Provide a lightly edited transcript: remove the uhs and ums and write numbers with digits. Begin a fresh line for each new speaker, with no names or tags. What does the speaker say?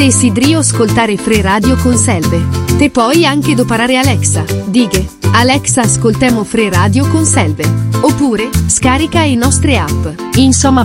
Desidero ascoltare Fre Radio con Selve. Te puoi anche doparare Alexa. Dighe, Alexa ascoltemo Fre Radio con Selve. Oppure, scarica le nostre app. Insomma,